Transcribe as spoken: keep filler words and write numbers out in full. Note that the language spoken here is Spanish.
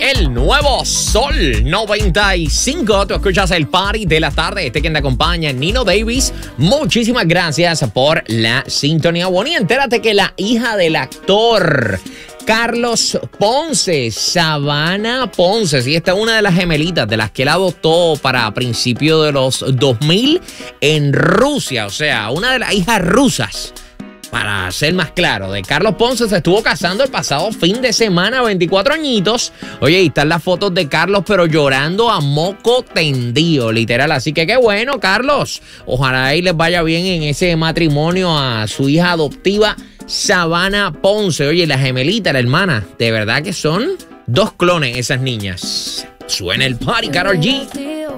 El nuevo Sol noventa y cinco. Tú escuchas el party de la tarde. Este quien te acompaña, Nino Davis. Muchísimas gracias por la sintonía. Bueno, y entérate que la hija del actor Carlos Ponce, Savannah Ponce, sí, esta es una de las gemelitas de las que él adoptó para principios de los dos mil en Rusia. O sea, una de las hijas rusas. Para ser más claro, de Carlos Ponce se estuvo casando el pasado fin de semana, veinticuatro añitos. Oye, ahí están las fotos de Carlos, pero llorando a moco tendido, literal. Así que qué bueno, Carlos. Ojalá ahí les vaya bien en ese matrimonio a su hija adoptiva, Savannah Ponce. Oye, la gemelita, la hermana, de verdad que son dos clones esas niñas. Suena el party, Karol G.